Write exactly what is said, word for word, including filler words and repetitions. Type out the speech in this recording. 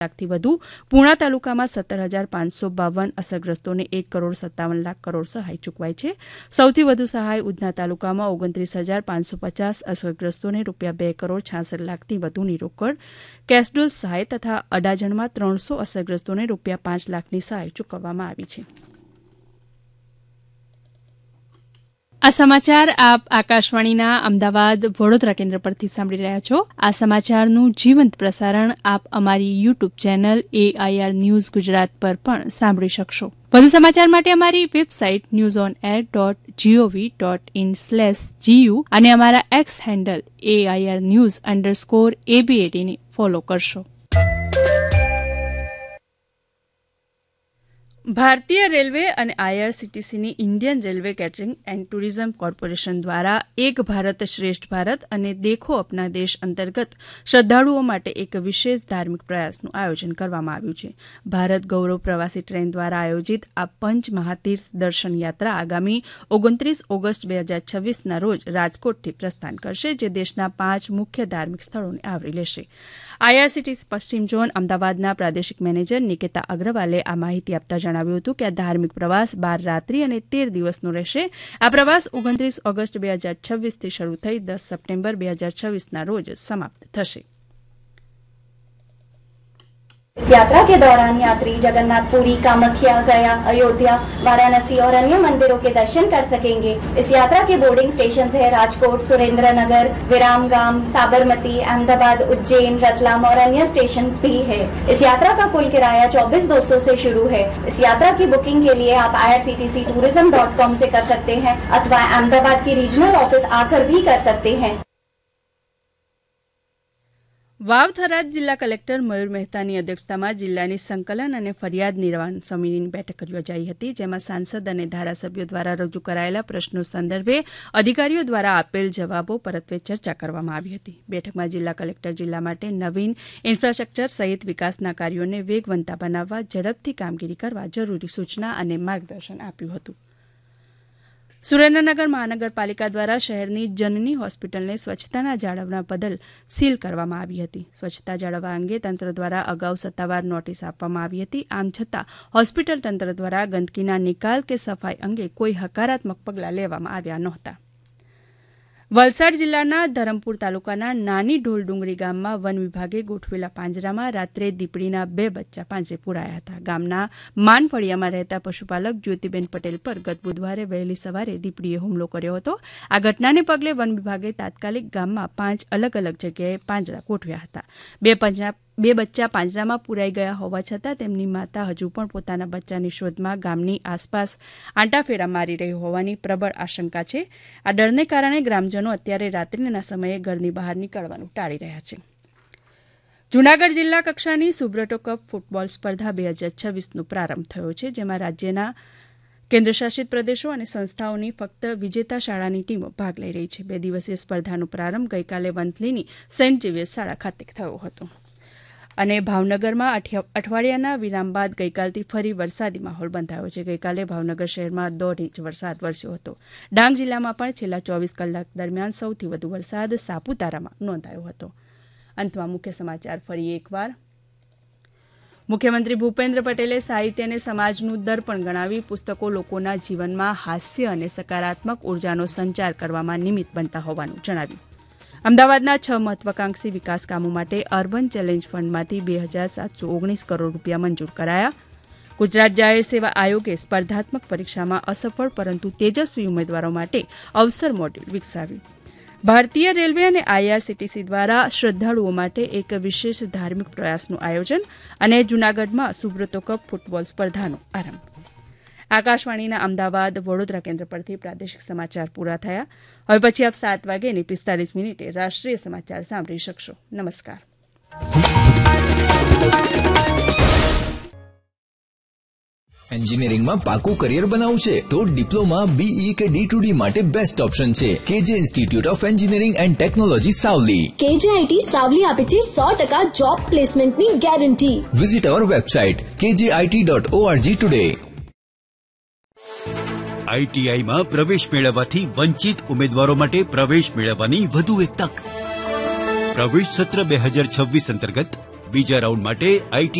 લાખથી વધુ, પૂર્ણા તાલુકામાં સત્તર હજાર પાંચસો બાવન અસરગ્રસ્તોને એક કરોડ સત્તાવન લાખ કરોડ સહાય ચૂકવાઈ છે. સૌથી વધુ સહાય ઉધના તાલુકામાં ઓગણત્રીસ હજાર પાંચસો પચાસ અસરગ્રસ્તોને રૂપિયા બે કરોડ છાસઠ લાખથી વધુની રોકડ, કેશડોઝ સહાય તથા અડાજણમાં ત્રણસો અસરગ્રસ્તોને રૂપિયા પાંચ લાખની સહાય ચૂકવવામાં આવી છે. આ સમાચાર આપ આકાશવાણીના અમદાવાદ વડોદરા કેન્દ્ર પરથી સાંભળી રહ્યા છો. આ સમાચારનું જીવંત પ્રસારણ આપ અમારી YouTube channel AIR news Gujarat પર પણ સાંભળી શકશો. વધુ સમાચાર માટે અમારી website news on air dot GOV dot in slash GU અને અમારા x handle AIR news underscore એબીએટીને follow કરશો. ભારતીય રેલવે અને આઈઆરસીટીસીની Indian railway catering and tourism corporation દ્વારા એક ભારત શ્રેષ્ઠ ભારત અને દેખો અપના દેશ અંતર્ગત શ્રદ્ધાળુઓ માટે એક વિશેષ ધાર્મિક પ્રયાસનું આયોજન કરવામાં આવ્યું છે. ભારત ગૌરવ પ્રવાસી ટ્રેન દ્વારા આયોજિત આ પંચ મહાતીર્થ દર્શન યાત્રા આગામી ઓગણત્રીસ ઓગસ્ટ બે હજાર છવ્વીસના રોજ રાજકોટથી પ્રસ્થાન કરશે, જે દેશના પાંચ મુખ્ય ધાર્મિક સ્થળોને આવરી લેશે. આઈઆરસીટીસી પશ્ચિમ ઝોન અમદાવાદના પ્રાદેશિક મેનેજર નિકેતા અગ્રવાલે આ માહિતી આપતા જણાવ્યું હતું કે આ ધાર્મિક પ્રવાસ બાર રાત્રિ અને તેર દિવસનો રહેશે. આ પ્રવાસ ઓગણત્રીસ ઓગસ્ટ બે હજાર છવ્વીસથી શરૂ થઈ દસ સપ્ટેમ્બર બે હજાર છવ્વીસના રોજ સમાપ્ત થશે. इस यात्रा के दौरान यात्री जगन्नाथपुरी, कामाख्या, गया, अयोध्या, वाराणसी और अन्य मंदिरों के दर्शन कर सकेंगे. इस यात्रा के बोर्डिंग स्टेशन है राजकोट, सुरेंद्रनगर, विरामगाम, साबरमती, अहमदाबाद, उज्जैन, रतलाम और अन्य स्टेशन भी है. इस यात्रा का कुल किराया चौबीस दो सौ से शुरू है. इस यात्रा की बुकिंग के लिए आप I R C T C tourism dot com से कर सकते हैं अथवा अहमदाबाद की रीजनल ऑफिस आकर भी कर सकते हैं. વાવ થરાદ જિલ્લા કલેક્ટર મયુર મહેતાની અધ્યક્ષતામાં જિલ્લાની સંકલન અને ફરિયાદ નિવારણ સમિતિની બેઠક યોજાઈ હતી, જેમાં સાંસદ અને ધારાસભ્યો દ્વારા રજૂ કરાયેલા પ્રશ્નો સંદર્ભે અધિકારીઓ દ્વારા આપેલ જવાબો પરત્વે ચર્ચા કરવામાં આવી હતી. બેઠકમાં જિલ્લા કલેક્ટર જિલ્લા માટે નવીન ઇન્ફ્રાસ્ટ્રક્ચર સહિત વિકાસના કાર્યોને વેગવંતા બનાવવા ઝડપથી કામગીરી કરવા જરૂરી સૂચના અને માર્ગદર્શન આપ્યું હતું. સુરેન્દ્રનગર મહાનગરપાલિકા દ્વારા શહેરની જનની હોસ્પિટલને સ્વચ્છતાના જાળવણા બદલ સીલ કરવામાં આવી હતી. સ્વચ્છતા જાળવવા અંગે તંત્ર દ્વારા અગાઉ સત્તાવાર નોટિસ આપવામાં આવી હતી. આમ છતાં હોસ્પિટલ તંત્ર દ્વારા ગંદકીના નિકાલ કે સફાઈ અંગે કોઈ હકારાત્મક પગલાં લેવામાં આવ્યા નહોતા. વલસાડ જિલ્લાના ધરમપુર તાલુકાના નાની ઢોલડુંગરી ગામમાં વન વિભાગે ગોઠવેલા પાંજરામાં રાત્રે દીપડીના બે બચ્ચા પાંજરે પુરાયા હતા. ગામના માનફળિયામાં રહેતા પશુપાલક જ્યોતિબેન પટેલ પર ગત બુધવારે વહેલી સવારે દીપડીએ હુમલો કર્યો હતો. આ ઘટનાને પગલે વન વિભાગે તાત્કાલિક ગામમાં પાંચ અલગ અલગ જગ્યાએ પાંજરા ગોઠવ્યા હતા. બે પાંજરા બે બચ્ચા પાંજરામાં પુરાઈ ગયા હોવા છતાં તેમની માતા હજુ પણ પોતાના બચ્ચાની શોધમાં ગામની આસપાસ આંટાફેરા મારી રહી હોવાની પ્રબળ આશંકા છે. આ ડરને કારણે ગ્રામજનો અત્યારે રાત્રિના સમયે ઘરની બહાર નીકળવાનું ટાળી રહ્યા છે. જૂનાગઢ જિલ્લા કક્ષાની સુબ્રટો કપ ફૂટબોલ સ્પર્ધા બે હજાર છવ્વીસનો પ્રારંભ થયો છે, જેમાં રાજ્યના કેન્દ્રશાસિત પ્રદેશો અને સંસ્થાઓની ફક્ત વિજેતા શાળાની ટીમો ભાગ લઈ રહી છે. બે દિવસીય સ્પર્ધાનો પ્રારંભ ગઈકાલે વંથલીની સેન્ટ ઝેવિયર્સ શાળા ખાતે થયો હતો. અને ભાવનગરમાં અઠવાડિયાના વિરામ બાદ ગઈકાલથી ફરી વરસાદી માહોલ બંધાયો છે. ગઈકાલે ભાવનગર શહેરમાં દોઢ ઇંચ વરસાદ વરસ્યો હતો. ડાંગ જિલ્લામાં પણ છેલ્લા ચોવીસ કલાક દરમિયાન સૌથી વધુ વરસાદ સાપુતારામાં નોંધાયો હતો. અંતમાં મુખ્ય સમાચાર ફરી એકવાર. મુખ્યમંત્રી ભૂપેન્દ્ર પટેલે સાહિત્યને સમાજનું દર્પણ ગણાવી પુસ્તકો લોકોના જીવનમાં હાસ્ય અને સકારાત્મક ઉર્જાનો સંચાર કરવામાં નિમિત્ત બનતા હોવાનું જણાવ્યું. અમદાવાદના છ મહત્વાકાંક્ષી વિકાસ કામો માટે અર્બન ચેલેન્જ ફંડમાંથી બે હજાર સાતસો ઓગણીસ કરોડ રૂપિયા મંજૂર કરાયા. ગુજરાત જાહેર સેવા આયોગે સ્પર્ધાત્મક પરીક્ષામાં અસફળ પરંતુ તેજસ્વી ઉમેદવારો માટે અવસર મોડ્યુલ વિકસાવ્યું. ભારતીય રેલવે અને આઈઆરસીટીસી દ્વારા શ્રદ્ધાળુઓ માટે એક વિશેષ ધાર્મિક પ્રયાસનું આયોજન અને જૂનાગઢમાં સુબ્રતો કપ ફૂટબોલ સ્પર્ધાનો આરંભ. આકાશવાણીના અમદાવાદ વડોદરા કેન્દ્ર પરથી પ્રાદેશિક સમાચાર પૂરા થયા. હવે પછી આપ સાત વાગે અને પિસ્તાલીસ મિનિટે રાષ્ટ્રીય સમાચાર સાંભળી શકશો. નમસ્કાર. એન્જિનિયરિંગમાં પાકું કરિયર બનાવવું છે તો ડિપ્લોમા, બીઈ કે ડી ટુ ડી માટે બેસ્ટ ઓપ્શન છે કેજે institute of engineering and technology Savli. કેજેઆઈટી Savli આપે છે સો ટકા જોબ પ્લેસમેન્ટની ગેરંટી. વિઝિટ અવર વેબસાઇટ કેજેઆઈટી ડોટ ઓઆરજી ટુડે. આઈટીઆઈમાં પ્રવેશ મેળવવાથી વંચિત ઉમેદવારો માટે પ્રવેશ મેળવવાની વધુ એક તક. પ્રવેશ સત્ર બે હજાર છવ્વીસ અંતર્ગત બીજા રાઉન્ડ માટે આઈટી